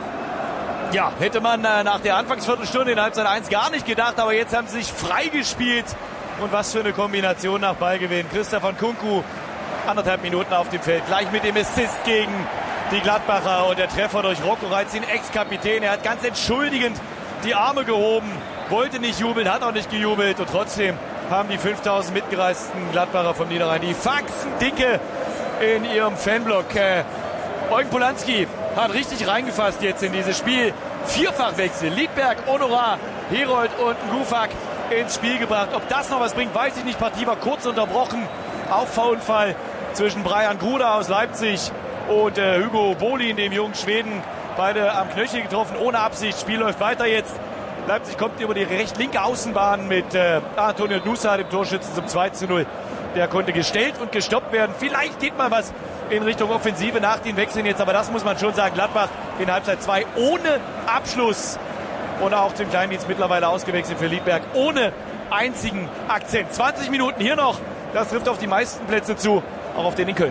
Ja, hätte man äh, nach der Anfangsviertelstunde in Halbzeit eins gar nicht gedacht, aber jetzt haben sie sich freigespielt. Und was für eine Kombination nach Ballgewinn. Christopher Nkunku, anderthalb Minuten auf dem Feld, gleich mit dem Assist gegen die Gladbacher und der Treffer durch Rocco Reitz, den Ex-Kapitän. Er hat ganz entschuldigend die Arme gehoben, wollte nicht jubeln, hat auch nicht gejubelt und trotzdem haben die fünftausend mitgereisten Gladbacher vom Niederrhein die Faxen dicke in ihrem Fanblock. Äh, Eugen Polanski hat richtig reingefasst jetzt in dieses Spiel. Vierfachwechsel, Liedberg, Honorar, Herold und Gufak. ins Spiel gebracht. Ob das noch was bringt, weiß ich nicht. Partie war kurz unterbrochen. Auffahrunfall zwischen Brian Gruda aus Leipzig und äh, Hugo Bolin, dem jungen Schweden. Beide am Knöchel getroffen, ohne Absicht. Spiel läuft weiter jetzt. Leipzig kommt über die recht-linke Außenbahn mit äh, Antonio Nusa, dem Torschützen, zum zwei zu null. Der konnte gestellt und gestoppt werden. Vielleicht geht mal was in Richtung Offensive nach den Wechseln jetzt. Aber das muss man schon sagen. Gladbach in Halbzeit zwei ohne Abschluss. Und auch Tim Kleindienst mittlerweile ausgewechselt für Liedberg. Ohne einzigen Akzent. zwanzig Minuten hier noch. Das trifft auf die meisten Plätze zu. Auch auf den in Köln.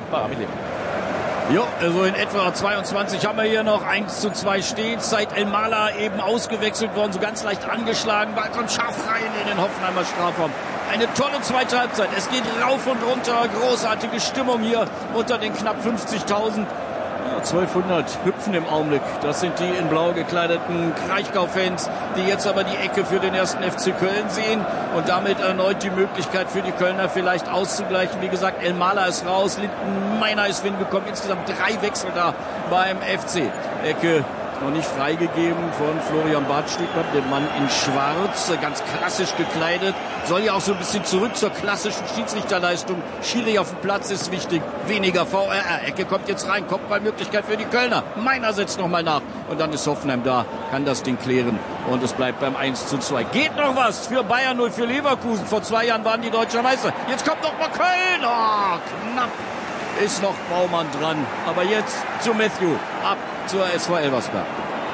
Ja, also in etwa zweiundzwanzig haben wir hier noch. eins zu zwei steht. Said El-Mala eben ausgewechselt worden, so ganz leicht angeschlagen. Ball kommt scharf rein in den Hoffenheimer Strafraum. Eine tolle zweite Halbzeit. Es geht rauf und runter. Großartige Stimmung hier unter den knapp fünfzigtausend. Ja, zwölfhundert hüpfen im Augenblick. Das sind die in blau gekleideten Kraichgau-Fans, die jetzt aber die Ecke für den ersten F C Köln sehen und damit erneut die Möglichkeit für die Kölner vielleicht auszugleichen. Wie gesagt, El-Mala ist raus, Lindenmeiner ist hingekommen. Insgesamt drei Wechsel da beim F C. Ecke noch nicht freigegeben von Florian Bartstuber, dem Mann in Schwarz, ganz klassisch gekleidet. Soll ja auch so ein bisschen zurück zur klassischen Schiedsrichterleistung. Schiri auf dem Platz ist wichtig, weniger V R R. Ecke kommt jetzt rein, Kopfballmöglichkeit für die Kölner. Meiner setzt nochmal nach und dann ist Hoffenheim da, kann das Ding klären und es bleibt beim eins zu zwei. Geht noch was für Bayern null für Leverkusen. Vor zwei Jahren waren die Deutscher Meister. Jetzt kommt noch mal Köln. Oh, knapp ist noch Baumann dran. Aber jetzt zu Matthew, ab zur S V Elversberg.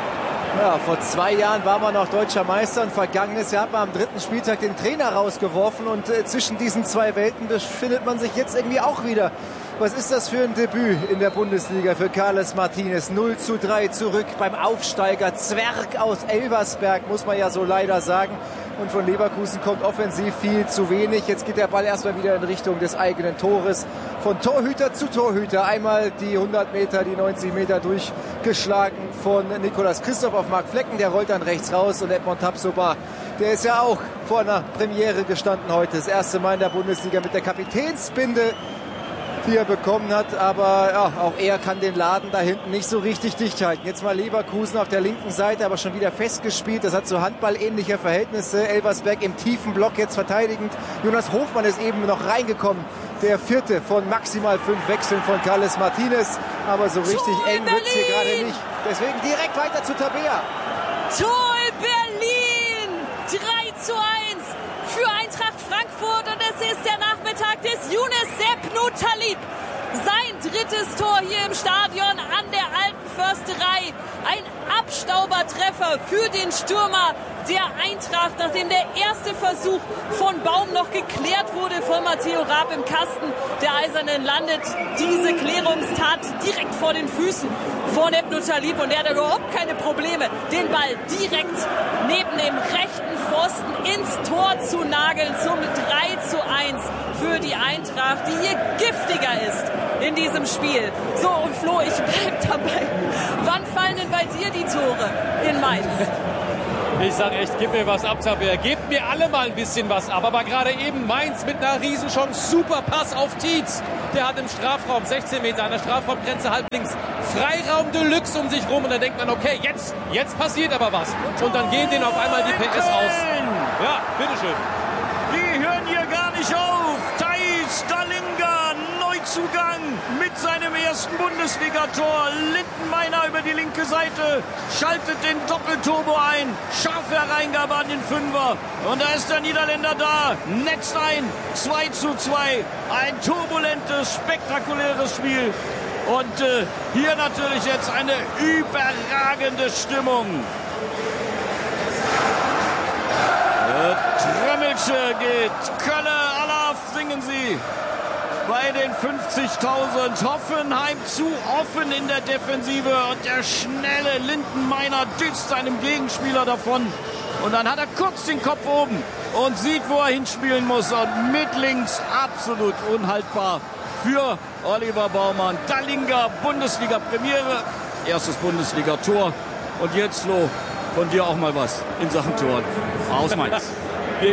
Ja, vor zwei Jahren war man noch deutscher Meister und vergangenes Jahr hat man am dritten Spieltag den Trainer rausgeworfen und äh, zwischen diesen zwei Welten befindet man sich jetzt irgendwie auch wieder. Was ist das für ein Debüt in der Bundesliga für Carles Martinez? null zu drei zurück beim Aufsteiger Zwerg aus Elversberg, muss man ja so leider sagen. Und von Leverkusen kommt offensiv viel zu wenig. Jetzt geht der Ball erstmal wieder in Richtung des eigenen Tores. Von Torhüter zu Torhüter. Einmal die hundert Meter, die neunzig Meter durchgeschlagen von Nicolas Christoph auf Marc Flecken. Der rollt dann rechts raus. Und Edmond Tapsoba, der ist ja auch vor einer Premiere gestanden heute. Das erste Mal in der Bundesliga mit der Kapitänsbinde, die er bekommen hat, aber ja, auch er kann den Laden da hinten nicht so richtig dicht halten. Jetzt mal Leverkusen auf der linken Seite, aber schon wieder festgespielt. Das hat so handballähnliche Verhältnisse. Elversberg im tiefen Block jetzt verteidigend. Jonas Hofmann ist eben noch reingekommen. Der vierte von maximal fünf Wechseln von Carles Martinez. Aber so richtig Tor eng wird es hier gerade nicht. Deswegen direkt weiter zu Tabea. Tor Berlin! drei zu eins für Eintracht Frankfurt. Und es ist der Nachmittag des Younes Sepp Talib. Sein drittes Tor hier im Stadion an der Alten Försterei. Ein Abstaubertreffer für den Stürmer der Eintracht, nachdem der erste Versuch von Baum noch geklärt wurde von Matteo Raab im Kasten der Eisernen, landet diese Klärungstat direkt vor den Füßen von Ebnu Talib und der hat überhaupt keine Probleme, den Ball direkt neben dem rechten Pfosten ins Tor zu nageln zum drei zu eins für die Eintracht, die hier giftiger ist in diesem Spiel. So, und Flo, ich bleib dabei. Wann fallen denn bei dir die Tore in Mainz? Ich sage echt, gib mir was ab, Tabea. Gebt mir alle mal ein bisschen was ab. Aber gerade eben Mainz mit einer Riesenchance. Super Pass auf Tietz. Der hat im Strafraum, sechzehn Meter an der Strafraumgrenze halb links, Freiraum Deluxe um sich rum. Und dann denkt man, okay, jetzt, jetzt passiert aber was. Und dann gehen denen auf einmal die P S aus. Ja, bitteschön. Die hören hier gar nicht auf. Thais Dalinga, Neuzugang mit seinem ersten Bundesligator. Lindenmeiner über die linke Seite schaltet den Doppelturbo ein. Scharfe Hereingabe an den Fünfer. Und da ist der Niederländer da. Netzt ein. zwei zu zwei. Ein turbulentes, spektakuläres Spiel. Und äh, hier natürlich jetzt eine überragende Stimmung. Trömmelsche geht. Kölle, Alaf singen sie. Bei den fünfzigtausend. Hoffenheim zu offen in der Defensive. Und der schnelle Lindenmeiner düst seinem Gegenspieler davon. Und dann hat er kurz den Kopf oben und sieht, wo er hinspielen muss. Und mit links absolut unhaltbar für Oliver Baumann. Dalinga, Bundesliga-Premiere. Erstes Bundesliga-Tor. Und jetzt, Flo, von dir auch mal was in Sachen Toren. Aus Mainz. Wir,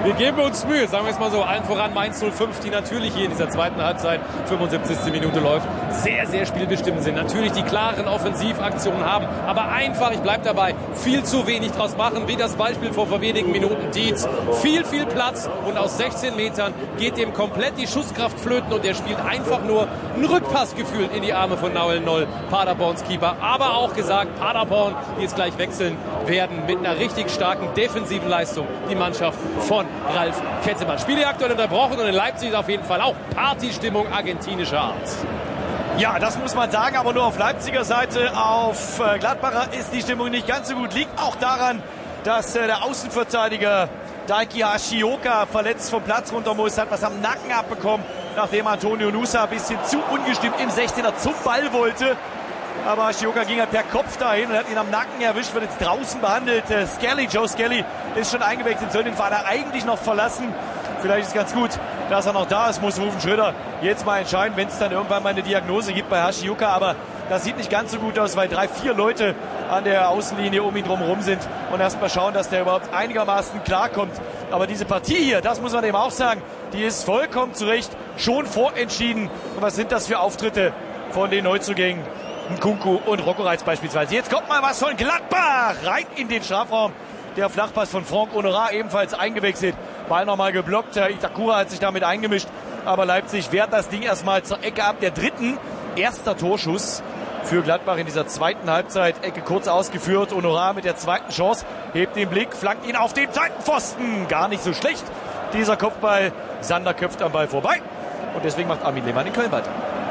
Wir geben uns Mühe, sagen wir es mal so. Allen voran Mainz null fünf, die natürlich hier in dieser zweiten Halbzeit, fünfundsiebzigste Minute läuft, sehr, sehr spielbestimmt sind. Natürlich die klaren Offensivaktionen haben, aber einfach, ich bleib dabei, viel zu wenig draus machen, wie das Beispiel vor, vor wenigen Minuten Dietz. Viel, viel Platz und aus sechzehn Metern geht dem komplett die Schusskraft flöten und er spielt einfach nur einen Rückpass gefühlt in die Arme von Nauel Noll, Paderborns Keeper. Aber auch gesagt, Paderborn, die jetzt gleich wechseln werden, mit einer richtig starken defensiven Leistung, die Mannschaft von Ralf Kettemann. Spiele aktuell unterbrochen und in Leipzig ist auf jeden Fall auch Partystimmung argentinischer Art. Ja, das muss man sagen, aber nur auf Leipziger Seite. Auf äh, Gladbacher ist die Stimmung nicht ganz so gut. Liegt auch daran, dass äh, der Außenverteidiger Daiki Hashioka verletzt vom Platz runter muss, hat was am Nacken abbekommen, nachdem Antonio Nusa ein bisschen zu ungestimmt im sechzehner zum Ball wollte. Aber Hashioka ging halt per Kopf dahin und hat ihn am Nacken erwischt, wird jetzt draußen behandelt. Äh, Skelly, Joe Skelly ist schon eingewechselt, soll den Vater eigentlich noch verlassen. Vielleicht ist es ganz gut, dass er noch da ist, muss Rufen Schröder jetzt mal entscheiden, wenn es dann irgendwann mal eine Diagnose gibt bei Hashioka. Aber das sieht nicht ganz so gut aus, weil drei, vier Leute an der Außenlinie um ihn drumherum sind. Und erst mal schauen, dass der überhaupt einigermaßen klarkommt. Aber diese Partie hier, das muss man eben auch sagen, die ist vollkommen zu Recht schon vorentschieden. Und was sind das für Auftritte von den Neuzugängen? Nkunku und Rocco Reitz beispielsweise. Jetzt kommt mal was von Gladbach rein in den Strafraum. Der Flachpass von Franck Honorat ebenfalls eingewechselt. Ball nochmal geblockt. Itakura hat sich damit eingemischt. Aber Leipzig wehrt das Ding erstmal zur Ecke ab. Der dritten, erster Torschuss für Gladbach in dieser zweiten Halbzeit. Ecke kurz ausgeführt. Honorat mit der zweiten Chance. Hebt den Blick, flankt ihn auf den Seitenpfosten. Gar nicht so schlecht. Dieser Kopfball. Sander köpft am Ball vorbei. Und deswegen macht Armin Lehmann in Köln weiter.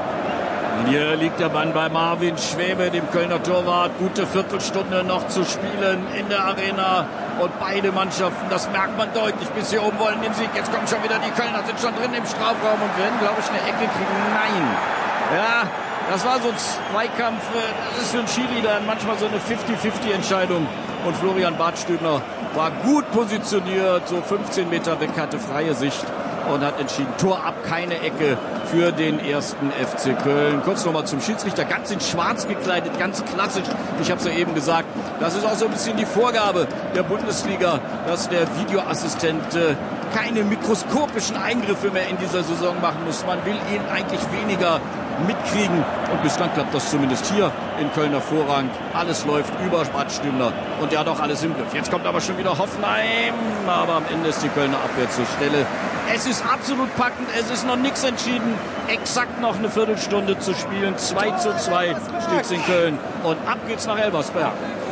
Hier liegt der Mann bei Marvin Schwäbe, dem Kölner Torwart. Gute Viertelstunde noch zu spielen in der Arena. Und beide Mannschaften, das merkt man deutlich, bis hier oben wollen den Sieg. Jetzt kommen schon wieder die Kölner, sind schon drin im Strafraum und werden, glaube ich, eine Ecke kriegen. Nein. Ja, das war so ein Zweikampf. Das ist für einen Schiri dann manchmal so eine fünfzig fünfzig Entscheidung. Und Florian Badstübner war gut positioniert, so fünfzehn Meter weg, hatte freie Sicht. Und hat entschieden, Tor ab, keine Ecke für den ersten F C Köln. Kurz nochmal zum Schiedsrichter, ganz in schwarz gekleidet, ganz klassisch. Ich habe es ja eben gesagt, das ist auch so ein bisschen die Vorgabe der Bundesliga, dass der Videoassistent äh, keine mikroskopischen Eingriffe mehr in dieser Saison machen muss. Man will ihn eigentlich weniger mitkriegen. Und bislang klappt das zumindest hier in Köln hervorragend. Alles läuft über Badstübner und der hat auch alles im Griff. Jetzt kommt aber schon wieder Hoffenheim, aber am Ende ist die Kölner Abwehr zur Stelle. Es ist absolut packend, es ist noch nichts entschieden. Exakt noch eine Viertelstunde zu spielen. zwei zu zwei steht es in Köln. Und ab geht's nach Elversberg.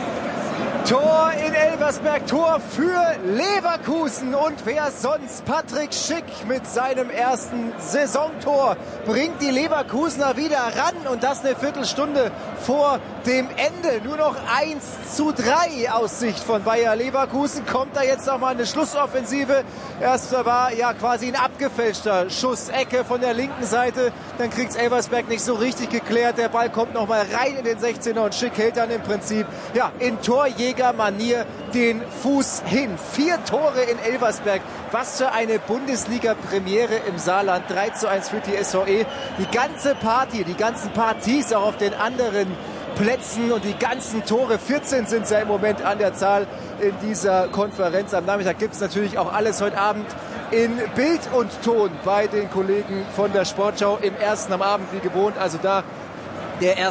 Tor in Elversberg, Tor für Leverkusen. Und wer sonst? Patrick Schick mit seinem ersten Saisontor bringt die Leverkusener wieder ran. Und das eine Viertelstunde vor dem Ende. Nur noch eins zu drei aus Sicht von Bayer Leverkusen. Kommt da jetzt noch mal eine Schlussoffensive. Erst war ja quasi ein abgefälschter Schuss, Ecke von der linken Seite. Dann kriegt's Elversberg nicht so richtig geklärt. Der Ball kommt noch mal rein in den sechzehner und Schick hält dann im Prinzip ja in Torjägermanier den Fuß hin. Vier Tore in Elversberg. Was für eine Bundesliga-Premiere im Saarland. drei zu eins für die S V E. Die ganze Party, die ganzen Partys auch auf den anderen Plätzen und die ganzen Tore, vierzehn sind es ja im Moment an der Zahl in dieser Konferenz. Am Nachmittag gibt es natürlich auch alles heute Abend in Bild und Ton bei den Kollegen von der Sportschau im Ersten am Abend wie gewohnt. Also da der erste